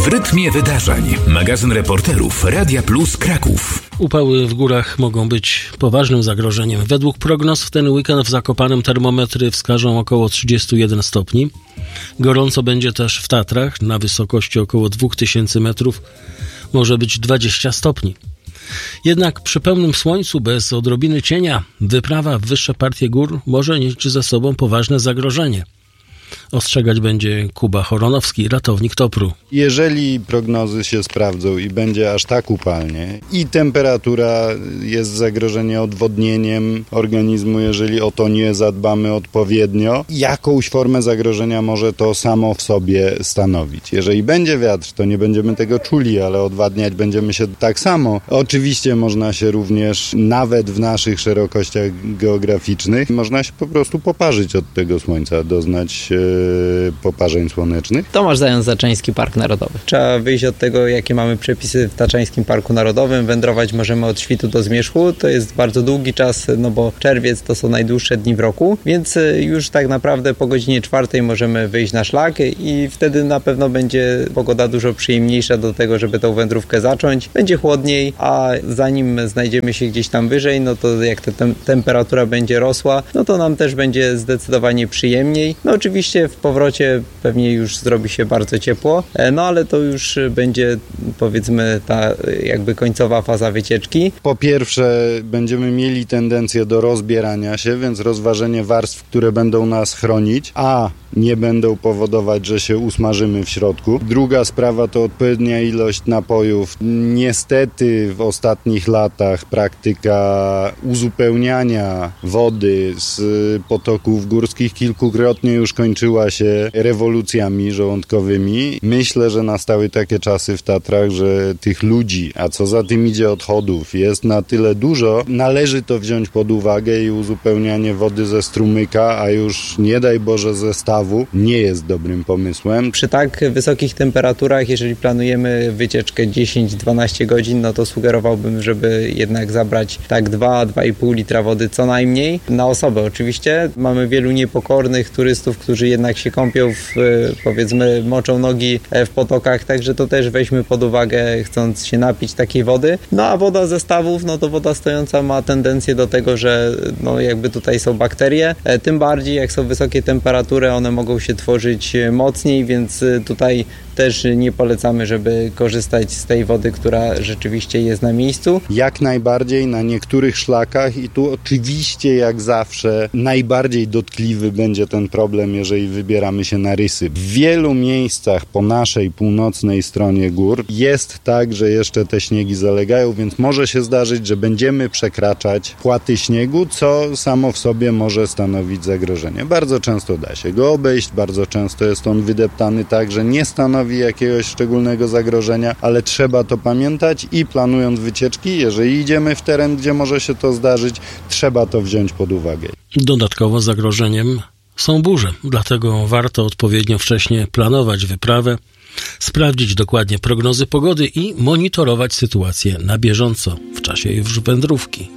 W rytmie wydarzeń. Magazyn reporterów Radia Plus Kraków. Upały w górach mogą być poważnym zagrożeniem. Według prognoz w ten weekend w Zakopanem termometry wskażą około 31 stopni. Gorąco będzie też w Tatrach. Na wysokości około 2000 metrów może być 20 stopni. Jednak przy pełnym słońcu, bez odrobiny cienia, wyprawa w wyższe partie gór może nieść ze sobą poważne zagrożenie. Ostrzegać będzie Kuba Choronowski, ratownik TOPR-u. Jeżeli prognozy się sprawdzą i będzie aż tak upalnie i temperatura, jest zagrożenie odwodnieniem organizmu, jeżeli o to nie zadbamy odpowiednio, jakąś formę zagrożenia może to samo w sobie stanowić. Jeżeli będzie wiatr, to nie będziemy tego czuli, ale odwadniać będziemy się tak samo. Oczywiście można się również, nawet w naszych szerokościach geograficznych, można się po prostu poparzyć od tego słońca, doznać poparzeń słonecznych. Tomasz Zając, Tatrzański Park Narodowy. Trzeba wyjść od tego, jakie mamy przepisy w Tatrzańskim Parku Narodowym. Wędrować możemy od świtu do zmierzchu. To jest bardzo długi czas, no bo czerwiec to są najdłuższe dni w roku, więc już tak naprawdę po godzinie 4 możemy wyjść na szlak i wtedy na pewno będzie pogoda dużo przyjemniejsza do tego, żeby tą wędrówkę zacząć. Będzie chłodniej, a zanim znajdziemy się gdzieś tam wyżej, no to jak ta temperatura będzie rosła, no to nam też będzie zdecydowanie przyjemniej. No oczywiście w powrocie pewnie już zrobi się bardzo ciepło, no ale to już będzie, powiedzmy, ta jakby końcowa faza wycieczki. Po pierwsze będziemy mieli tendencję do rozbierania się, więc rozważenie warstw, które będą nas chronić, a nie będą powodować, że się usmażymy w środku. Druga sprawa to odpowiednia ilość napojów. Niestety w ostatnich latach praktyka uzupełniania wody z potoków górskich kilkukrotnie już kończyła się rewolucjami żołądkowymi. Myślę, że nastały takie czasy w Tatrach, że tych ludzi, a co za tym idzie odchodów, jest na tyle dużo, należy to wziąć pod uwagę i uzupełnianie wody ze strumyka, a już nie daj Boże ze stawu, nie jest dobrym pomysłem. Przy tak wysokich temperaturach, jeżeli planujemy wycieczkę 10-12 godzin, no to sugerowałbym, żeby jednak zabrać tak 2-2,5 litra wody co najmniej na osobę. Oczywiście mamy wielu niepokornych turystów, którzy jednak się kąpią powiedzmy, moczą nogi w potokach, także to też weźmy pod uwagę, chcąc się napić takiej wody. No a woda ze stawów, no to woda stojąca ma tendencję do tego, że no jakby tutaj są bakterie, tym bardziej jak są wysokie temperatury, one mogą się tworzyć mocniej, więc tutaj też nie polecamy, żeby korzystać z tej wody, która rzeczywiście jest na miejscu. Jak najbardziej na niektórych szlakach i tu oczywiście jak zawsze najbardziej dotkliwy będzie ten problem, jeżeli wybieramy się na rysy. W wielu miejscach po naszej północnej stronie gór jest tak, że jeszcze te śniegi zalegają, więc może się zdarzyć, że będziemy przekraczać płaty śniegu, co samo w sobie może stanowić zagrożenie. Bardzo często da się go obejść, bardzo często jest on wydeptany tak, że nie stanowi jakiegoś szczególnego zagrożenia, ale trzeba to pamiętać i planując wycieczki, jeżeli idziemy w teren, gdzie może się to zdarzyć, trzeba to wziąć pod uwagę. Dodatkowo zagrożeniem są burze, dlatego warto odpowiednio wcześnie planować wyprawę, sprawdzić dokładnie prognozy pogody i monitorować sytuację na bieżąco w czasie już wędrówki.